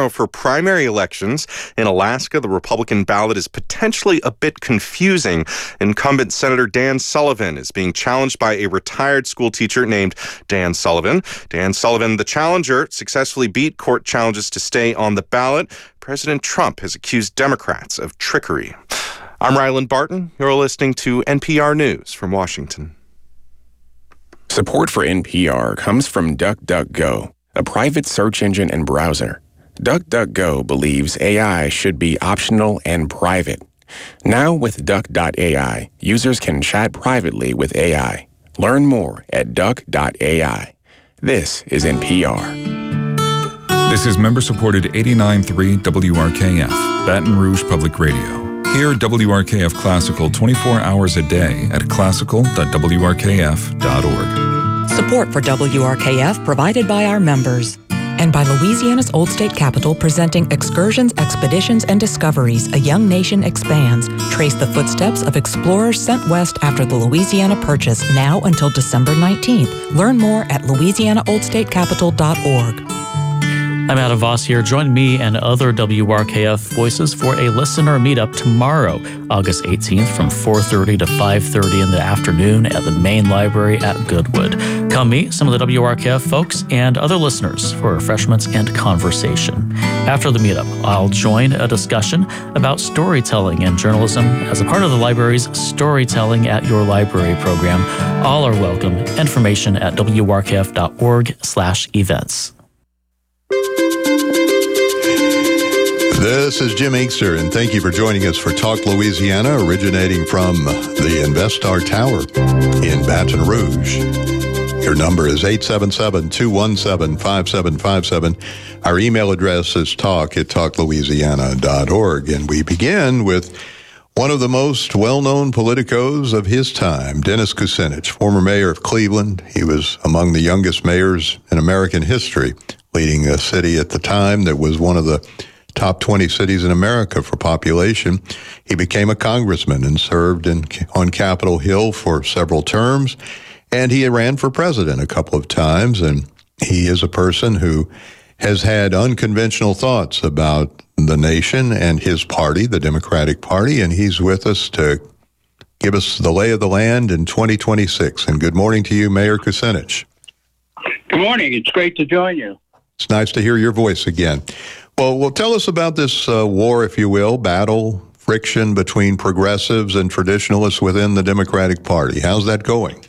tomorrow for primary elections. In Alaska, the Republican ballot is potentially a bit confusing. Incumbent Senator Dan Sullivan is being challenged by a retired school teacher named Dan Sullivan. Dan Sullivan, the challenger, successfully beat court challenges to stay on the ballot. President Trump has accused Democrats of trickery. I'm Ryland Barton. You're listening to NPR News from Washington. Support for NPR comes from DuckDuckGo, a private search engine and browser. DuckDuckGo believes AI should be optional and private. Now with Duck.ai, users can chat privately with AI. Learn more at Duck.ai. This is NPR. This is member-supported 89.3 WRKF, Baton Rouge Public Radio. Hear WRKF Classical 24 hours a day at classical.wrkf.org. Support for WRKF provided by our members. And by Louisiana's Old State Capitol presenting Excursions, Expeditions, and Discoveries, A Young Nation Expands. Trace the footsteps of explorers sent west after the Louisiana Purchase, now until December 19th. Learn more at louisianaoldstatecapital.org. I'm Adam Voss here. Join me and other WRKF voices for a listener meetup tomorrow, August 18th from 4:30 to 5:30 in the afternoon at the main library at Goodwood. Come meet some of the WRKF folks and other listeners for refreshments and conversation. After the meetup, I'll join a discussion about storytelling and journalism as a part of the library's Storytelling at Your Library program. All are welcome. Information at wrkf.org/events. This is Jim Inkster, and thank you for joining us for Talk Louisiana, originating from the InvestStar Tower in Baton Rouge. Your number is 877-217-5757. Our email address is talk@talklouisiana.org. And we begin with one of the most well-known politicos of his time, Dennis Kucinich, former mayor of Cleveland. He was among the youngest mayors in American history, leading a city at the time that was one of the top 20 cities in America for population. He became a congressman and served on Capitol Hill for several terms, and he ran for president a couple of times, and he is a person who has had unconventional thoughts about the nation and his party, the Democratic Party, and he's with us to give us the lay of the land in 2026. And good morning to you, Mayor Kucinich. Good morning. It's great to join you. It's nice to hear your voice again. Well, tell us about this war, if you will, battle, friction between progressives and traditionalists within the Democratic Party. How's that going?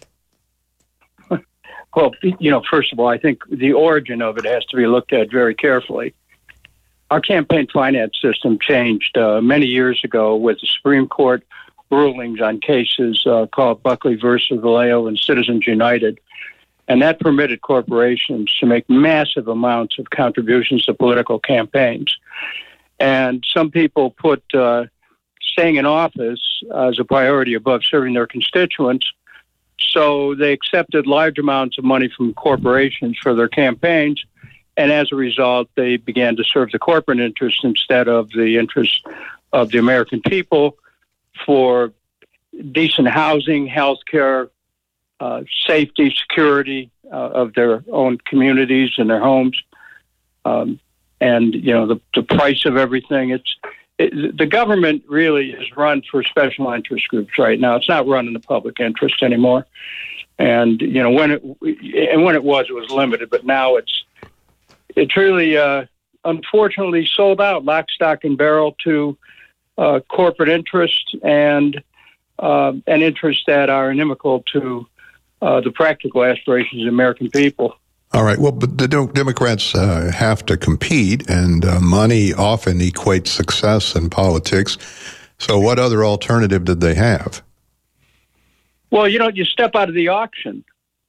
Well, first of all, I think the origin of it has to be looked at very carefully. Our campaign finance system changed many years ago with the Supreme Court rulings on cases called Buckley versus Vallejo and Citizens United. And that permitted corporations to make massive amounts of contributions to political campaigns. And some people put staying in office as a priority above serving their constituents. So they accepted large amounts of money from corporations for their campaigns. And as a result, they began to serve the corporate interests instead of the interests of the American people for decent housing, health care, safety, security of their own communities and their homes, and the price of everything. The government really is run for special interest groups right now. It's not run in the public interest anymore. And when it was limited, but now it's really unfortunately sold out, lock, stock, and barrel to corporate interests and interests that are inimical to the practical aspirations of the American people. All right. Well, but the Democrats have to compete, and money often equates success in politics. So what other alternative did they have? Well, you step out of the auction.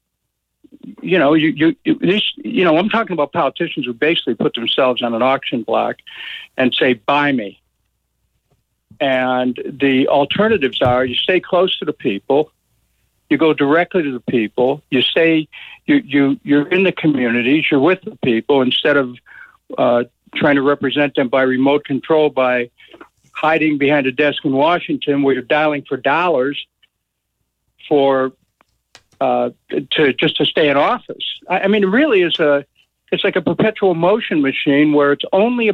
I'm talking about politicians who basically put themselves on an auction block and say, buy me. And the alternatives are you stay close to the people. You go directly to the people. You stay, you're in the communities. You're with the people instead of trying to represent them by remote control, by hiding behind a desk in Washington where you're dialing for dollars to stay in office. I mean, it really is it's like a perpetual motion machine where it's only